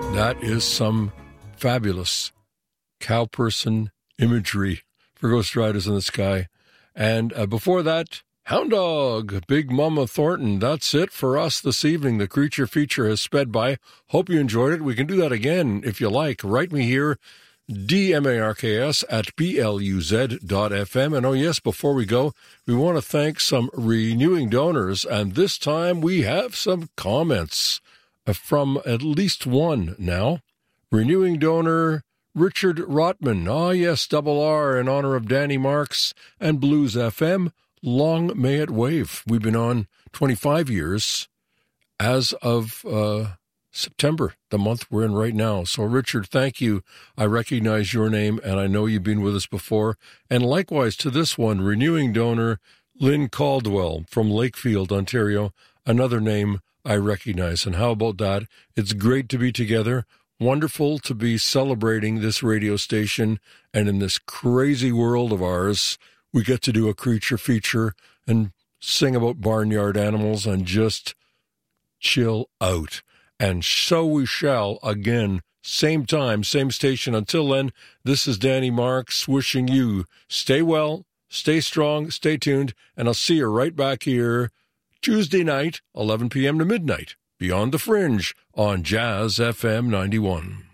That is some fabulous cow person imagery for Ghost Riders in the Sky. And before that, Hound Dog, Big Mama Thornton. That's it for us this evening. The Creature Feature has sped by. Hope you enjoyed it. We can do that again if you like. Write me here, DMARKS at BLUZ.FM. And oh yes, before we go, we want to thank some renewing donors. And this time we have some comments from at least one now. Renewing donor Richard Rotman. Ah, yes, double R in honor of Danny Marks and Blues FM. Long may it wave. We've been on 25 years as of September, the month we're in right now. So, Richard, thank you. I recognize your name, and I know you've been with us before. And likewise to this one, renewing donor Lynn Caldwell from Lakefield, Ontario. Another name I recognize. And how about that? It's great to be together. Wonderful to be celebrating this radio station. And in this crazy world of ours, we get to do a creature feature and sing about barnyard animals and just chill out. And so we shall again, same time, same station. Until then, this is Danny Marks wishing you stay well, stay strong, stay tuned, and I'll see you right back here Tuesday night, 11 p.m. to midnight, Beyond the Fringe on Jazz FM 91.